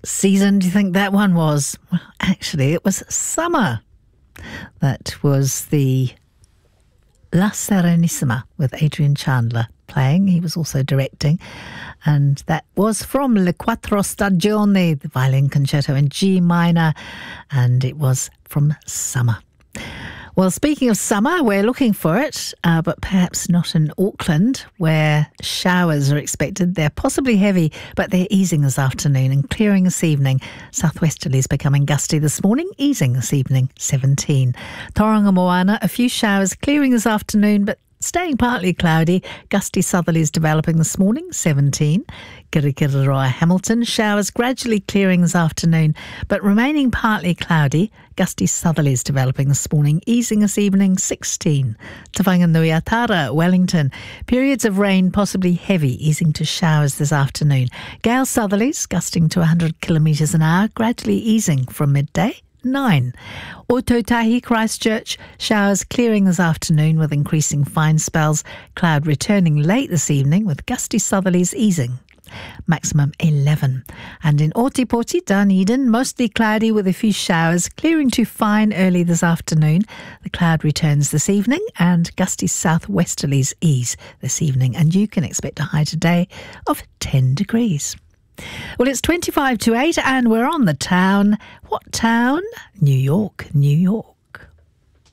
season do you think that one was? Well, actually, it was summer. That was the La Serenissima with Adrian Chandler playing. He was also directing. And that was from Le Quattro Stagioni, the violin concerto in G minor. And it was from summer. Well, speaking of summer, we're looking for it, but perhaps not in Auckland, where showers are expected. They're possibly heavy, but they're easing this afternoon and clearing this evening. Southwesterlies becoming gusty this morning, easing this evening, 17. Tauranga Moana, a few showers clearing this afternoon, but staying partly cloudy. Gusty southerlies developing this morning, 17. Kirikiriroa Hamilton, showers gradually clearing this afternoon, but remaining partly cloudy. Gusty southerlies developing this morning, easing this evening, 16. Te Whanganui-a-Tara, Wellington, periods of rain, possibly heavy, easing to showers this afternoon. Gale southerlies gusting to 100 kilometres an hour, gradually easing from midday. 9. Ōtautahi, Christchurch, showers clearing this afternoon with increasing fine spells, cloud returning late this evening with gusty southerlies easing. Maximum 11. And in Ōtepoti, Dunedin, mostly cloudy with a few showers, clearing to fine early this afternoon. The cloud returns this evening and gusty southwesterlies ease this evening, and you can expect a high today of 10 degrees. Well, it's 25 to 8 and we're on the town. What town? New York, New York.